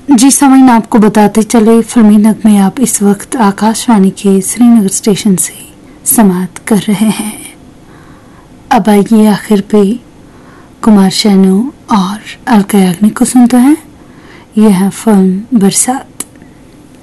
जी सामीन, आपको बताते चले फिल्मी नगमे आप इस वक्त आकाशवाणी के श्रीनगर स्टेशन से समाप्त कर रहे हैं। अब आइए आखिर पे कुमार शानू और अलका याग्निक को सुनते हैं। यह है फिल्म बरसात।